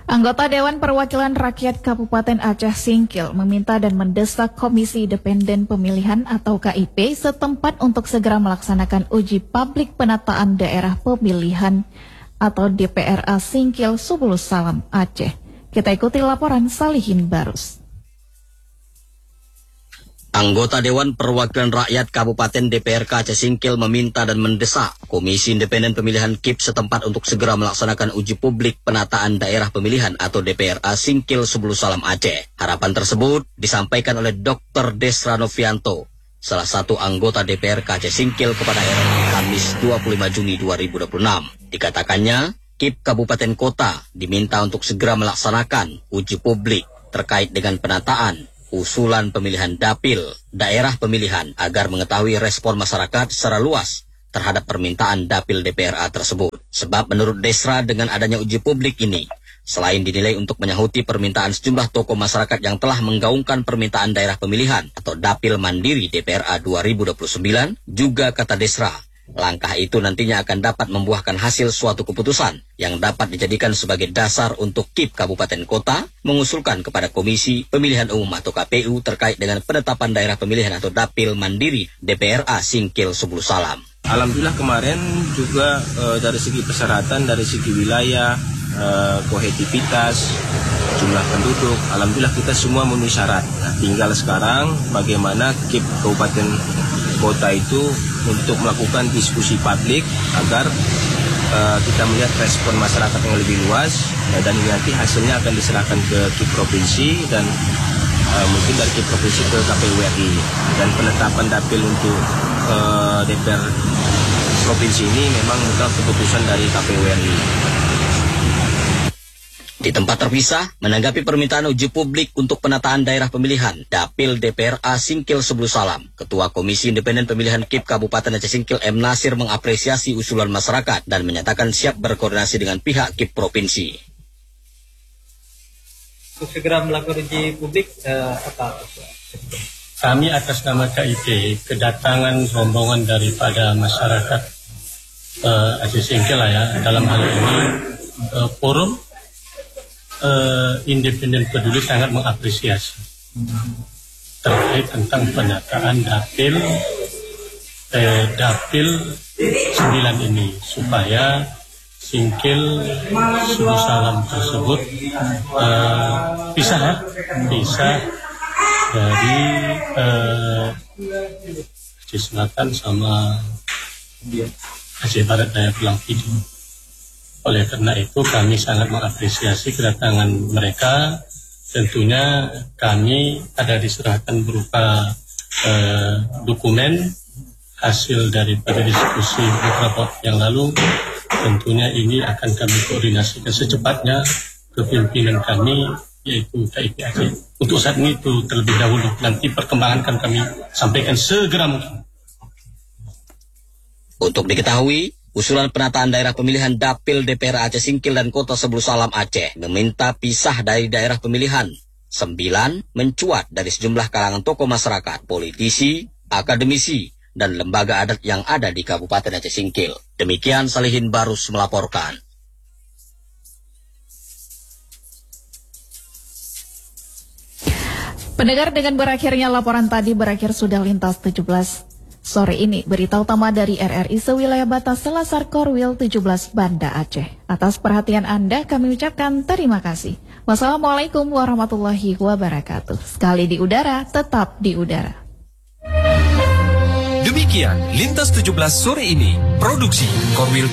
Anggota Dewan Perwakilan Rakyat Kabupaten Aceh Singkil meminta dan mendesak Komisi Independen Pemilihan atau KIP setempat untuk segera melaksanakan uji publik penataan daerah pemilihan atau DPRA Singkil Subul Salam Aceh. Kita ikuti laporan Salihin Barus. Anggota Dewan Perwakilan Rakyat Kabupaten DPRK Aceh Singkil meminta dan mendesak Komisi Independen Pemilihan KIP setempat untuk segera melaksanakan uji publik penataan daerah pemilihan atau DPRA Singkil Subul Salam Aceh. Harapan tersebut disampaikan oleh Dr. Desra Novianto, salah satu anggota DPRK Aceh Singkil kepada RRI Kamis 25 Juni 2026. Dikatakannya, KIP Kabupaten Kota diminta untuk segera melaksanakan uji publik terkait dengan penataan usulan pemilihan dapil daerah pemilihan agar mengetahui respon masyarakat secara luas terhadap permintaan dapil DPRA tersebut. Sebab menurut Desra dengan adanya uji publik ini, selain dinilai untuk menyahuti permintaan sejumlah tokoh masyarakat yang telah menggaungkan permintaan daerah pemilihan atau dapil mandiri DPRA 2029, juga kata Desra, langkah itu nantinya akan dapat membuahkan hasil suatu keputusan yang dapat dijadikan sebagai dasar untuk KIP Kabupaten Kota mengusulkan kepada Komisi Pemilihan Umum atau KPU terkait dengan penetapan daerah pemilihan atau dapil mandiri DPRA Singkil Subul Salam. Alhamdulillah kemarin juga dari segi persyaratan, dari segi wilayah, kohesivitas, jumlah penduduk, alhamdulillah kita semua memenuhi syarat. Nah, tinggal sekarang bagaimana KIP Kabupaten Kota itu untuk melakukan diskusi publik agar kita melihat respon masyarakat yang lebih luas, dan nanti hasilnya akan diserahkan ke KIP Provinsi dan mungkin dari KIP Provinsi ke KPU RI. Dan penetapan dapil untuk DPR Provinsi ini memang bukan keputusan dari KPU RI. Di tempat terpisah, menanggapi permintaan uji publik untuk penataan daerah pemilihan Dapil DPRA Singkil Subul Salam, Ketua Komisi Independen Pemilihan KIP Kabupaten Aceh Singkil M. Nasir mengapresiasi usulan masyarakat dan menyatakan siap berkoordinasi dengan pihak KIP Provinsi. Untuk segera melakukan uji publik, apa? Kami atas nama KIP kedatangan rombongan daripada masyarakat Aceh Singkil dalam hal ini forum independen peduli sangat mengapresiasi terkait tentang penataan dapil 9 ini supaya Singkil Subul Salam tersebut pisah dari Aceh Selatan sama Aceh Barat Daya Pulang Pinang. Oleh karena itu kami sangat mengapresiasi kedatangan mereka. Tentunya kami ada diserahkan berupa dokumen hasil daripada diskusi beberapa waktu yang lalu. Tentunya ini akan kami koordinasikan secepatnya ke pimpinan kami, yaitu KIP Aceh. Untuk saat ini itu terlebih dahulu, nanti perkembangan akan kami sampaikan segera mungkin. Untuk diketahui, usulan penataan daerah pemilihan Dapil DPRA Aceh Singkil dan Kota Subul Salam Aceh meminta pisah dari daerah pemilihan 9 mencuat dari sejumlah kalangan tokoh masyarakat, politisi, akademisi, dan lembaga adat yang ada di Kabupaten Aceh Singkil. Demikian Salihin Barus melaporkan. Pendengar, dengan berakhirnya laporan tadi berakhir sudah lintas 17 sore ini. Berita utama dari RRI sewilayah batas Selasar Korwil 17 Banda Aceh. Atas perhatian Anda kami ucapkan terima kasih. Wassalamualaikum warahmatullahi wabarakatuh. Sekali di udara, tetap di udara. Demikian Lintas 17 sore ini. Produksi Korwil